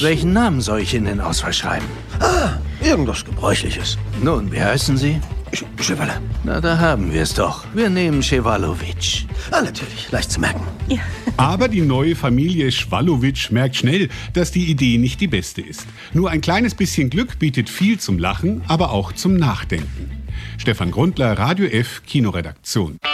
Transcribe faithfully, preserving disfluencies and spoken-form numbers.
Welchen Namen soll ich in den Ausweis schreiben? Ah, irgendwas Gebräuchliches. Nun, wie heißen Sie? Sch Chevalier. Na, da haben wir es doch. Wir nehmen Schewalowitsch. Ah, natürlich. Leicht zu merken. Ja. Aber die neue Familie Schwalowitsch merkt schnell, dass die Idee nicht die beste ist. Nur ein kleines bisschen Glück bietet viel zum Lachen, aber auch zum Nachdenken. Stefan Grundler, Radio F, Kinoredaktion.